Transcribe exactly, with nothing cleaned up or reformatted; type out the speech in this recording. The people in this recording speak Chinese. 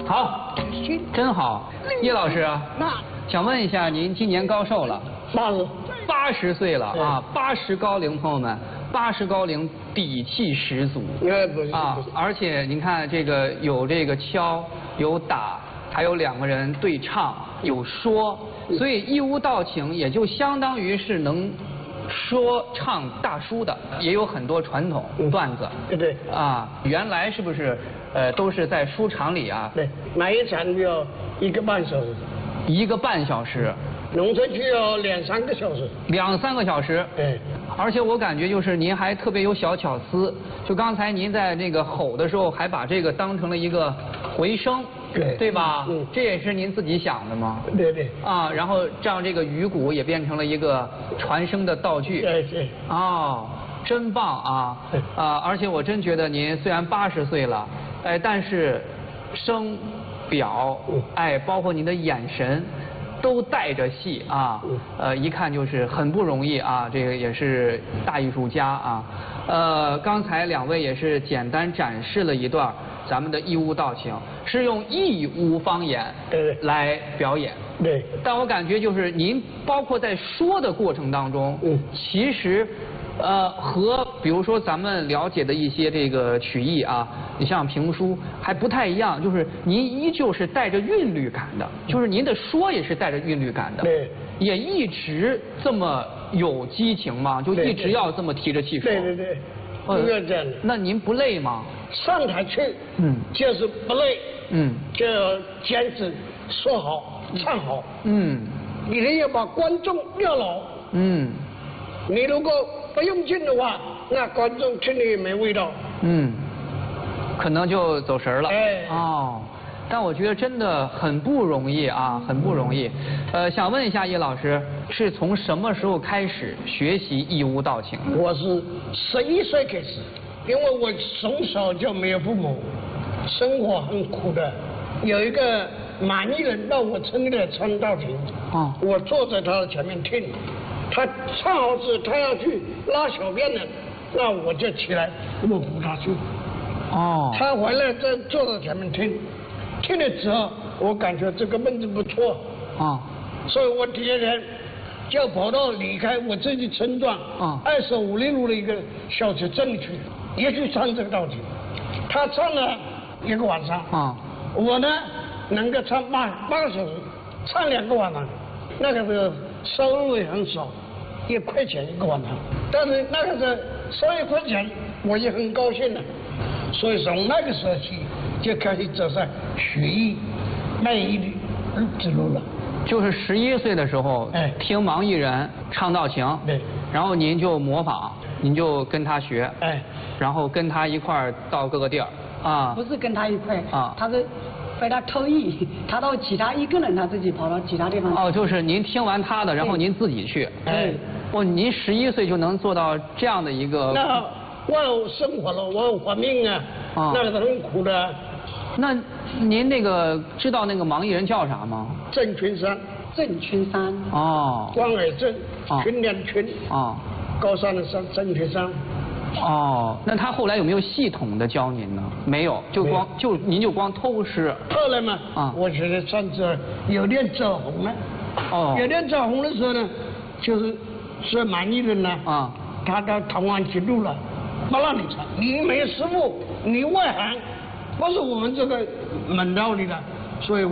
好，真好。叶老师啊，想问一下，您今年高寿了？ 八十， 八十岁了啊！八十高龄，朋友们，八十高龄，底气十足。 哎，不是啊，而且您看这个有这个敲，有打，还有两个人对唱，有说，所以义乌道情也就相当于是能说唱大叔的，也有很多传统段子。 对对。啊， 原来是不是呃都是在书场里啊？ 对，买一场就要一个半小时。 一个半小时。 农村区要两三个小时。 两三个小时。 对。 而且我感觉就是您还特别有小巧思，就刚才您在那个吼的时候，还把这个当成了一个回声。 对。 对吧？ 嗯。 这也是您自己想的吗？ 对对。 啊，然后让这个鱼鼓也变成了一个传声的道具。 对对。 哦，真棒啊！啊，而且我真觉得您虽然八十岁了，哎，但是声、表，哎，包括您的眼神，都带着戏啊。呃，一看就是很不容易啊，这个也是大艺术家啊。呃，刚才两位也是简单展示了一段咱们的义乌道情，是用义乌方言来表演。 对。 但我感觉就是您包括在说的过程当中，嗯，其实，呃，和比如说咱们了解的一些这个曲艺啊，你像评书还不太一样，就是您依旧是带着韵律感的，就是您的说也是带着韵律感的。 对。 也一直这么有激情吗？就一直要这么提着气说。 对对对。应该这样的。 那您不累吗？ 上台去，嗯，就是不累，嗯，就要坚持说好、唱好，嗯，你得要把观众要牢，嗯，你如果不用劲的话，那观众听了也没味道， 嗯，可能就走神了， 哎， 哦。但我觉得真的很不容易啊，很不容易。呃，想问一下叶老师，是从什么时候开始学习义乌道情？ 我是十一岁开始，因为我从小就没有父母，生活很苦的。有一个满意人到我村里来唱道情，哦，我坐在他的前面听，他唱好时他要去拉小便了，那我就起来我扶他去。哦，他回来再坐在前面听。听了之后，我感觉这个本子不错啊，所以我第二天就跑到离开我自己村庄啊二十五里路的一个小村镇去，也去唱这个道情。他唱了一个晚上啊，我呢能够唱八八个小时，唱两个晚上，那个时候收入也很少，一块钱一个晚上，但是那个时候收一块钱，我也很高兴了。所以从那个时候起。就开始走上曲艺卖艺的之路了。 就是十一岁的时候，哎，听盲艺人唱道情， 对， 然后您就模仿，您就跟他学，哎，然后跟他一块儿到各个地儿，啊， 不是跟他一块，啊，他是被他偷艺，他到其他一个人他自己跑到其他地方。 哦，就是您听完他的，然后您自己去，哎，哦，您十一岁就能做到这样的一个。 那我有生活了，我有活命啊，啊那个很苦的。 那您那个知道那个盲艺人叫啥吗？ 郑群山。 郑群山。 哦。 关尔郑，群两群。 哦。 高山的山，郑群山。 哦，那他后来有没有系统的教您呢？没有，就光就您就光偷师。 后来嘛，啊，我觉得算是有点走红了。哦。有点走红的时候呢，就是是盲艺人呢，啊，他到台湾去录了，不让你唱，你没有师傅，你外行。不是我们这个门道里的，所以。